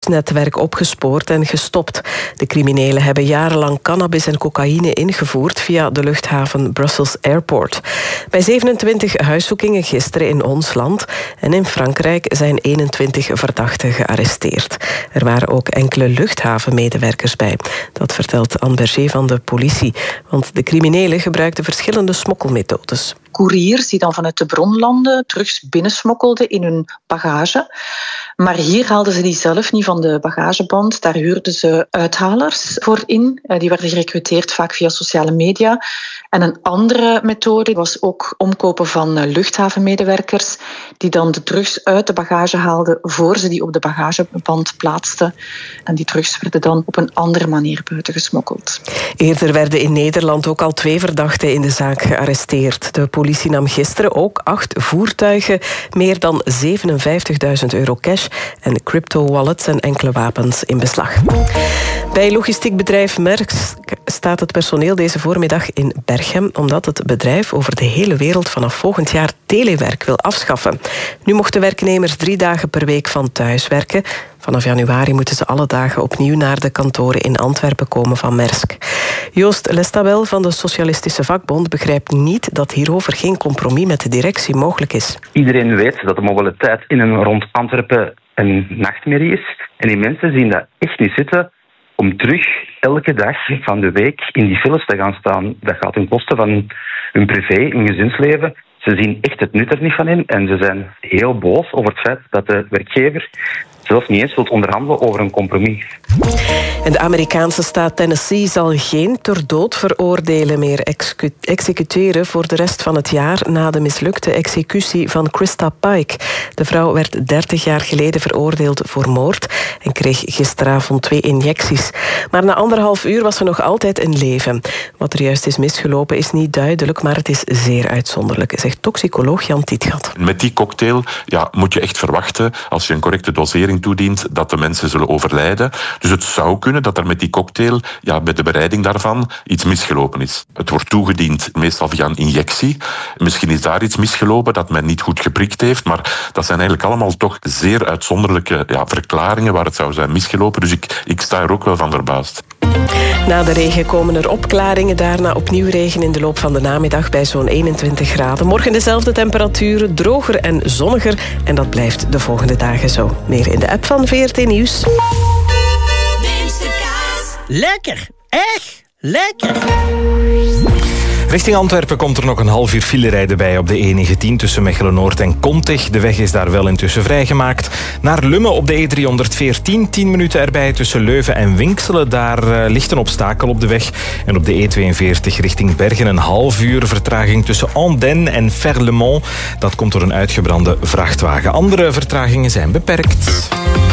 drugsnetwerk opgespoord en gestopt. De criminelen hebben jarenlang cannabis en cocaïne ingevoerd via de luchthaven Brussels Airport. Bij 27 huiszoekingen gisteren in ons land en in Frankrijk zijn 21 verdachten gearresteerd. Er waren ook enkele luchthavenmedewerkers bij. Dat vertelt Anne Berger van de politie. Want de criminelen gebruikten verschillende smokkelmethodes. Couriers die dan vanuit de bronlanden drugs binnensmokkelden in hun bagage. Maar hier haalden ze die zelf niet van de bagageband. Daar huurden ze uithalers voor in. Die werden gerecruiteerd vaak via sociale media. En een andere methode was ook omkopen van luchthavenmedewerkers die dan de drugs uit de bagage haalden voor ze die op de bagageband plaatsten. En die drugs werden dan op een andere manier buiten gesmokkeld. Eerder werden in Nederland ook al 2 verdachten in de zaak gearresteerd. De politie nam gisteren ook 8 voertuigen, meer dan €57.000 cash en crypto-wallets en enkele wapens in beslag. Bij logistiek bedrijf Maersk staat het personeel deze voormiddag in Berchem, omdat het bedrijf over de hele wereld vanaf volgend jaar telewerk wil afschaffen. Nu mochten werknemers 3 dagen per week van thuis werken. Vanaf januari moeten ze alle dagen opnieuw naar de kantoren in Antwerpen komen van Maersk. Joost Lestabel van de Socialistische Vakbond begrijpt niet dat hierover geen compromis met de directie mogelijk is. Iedereen weet dat de mobiliteit in en rond Antwerpen een nachtmerrie is. En die mensen zien dat echt niet zitten om terug elke dag van de week in die files te gaan staan. Dat gaat ten koste van hun privé, hun gezinsleven. Ze zien echt het nut er niet van in en ze zijn heel boos over het feit dat de werkgever zelfs niet eens wilt onderhandelen over een compromis. En de Amerikaanse staat Tennessee zal geen ter dood veroordelen meer executeren voor de rest van het jaar na de mislukte executie van Krista Pike. De vrouw werd 30 jaar geleden veroordeeld voor moord en kreeg gisteravond 2 injecties. Maar na 1,5 uur was ze nog altijd in leven. Wat er juist is misgelopen is niet duidelijk, maar het is zeer uitzonderlijk, zegt toxicoloog Jan Tietgat. Met die cocktail moet je echt verwachten, als je een correcte dosering toedient, dat de mensen zullen overlijden. Dus het zou kunnen dat er met die cocktail, met de bereiding daarvan, iets misgelopen is. Het wordt toegediend meestal via een injectie. Misschien is daar iets misgelopen dat men niet goed geprikt heeft, maar dat zijn eigenlijk allemaal toch zeer uitzonderlijke verklaringen waar het zou zijn misgelopen. Dus ik sta er ook wel van verbaasd. Na de regen komen er opklaringen, daarna opnieuw regen in de loop van de namiddag bij zo'n 21 graden. Morgen dezelfde temperaturen, droger en zonniger en dat blijft de volgende dagen zo. Meer in de app van VRT Nieuws. Lekker, echt lekker. Richting Antwerpen komt er nog een half uur file rijden bij op de E19 tussen Mechelen-Noord en Kontich. De weg is daar wel intussen vrijgemaakt. Naar Lummen op de E314, 10 minuten erbij tussen Leuven en Winkselen. Daar ligt een obstakel op de weg. En op de E42 richting Bergen een half uur vertraging tussen Andenne en Ferlemont. Dat komt door een uitgebrande vrachtwagen. Andere vertragingen zijn beperkt.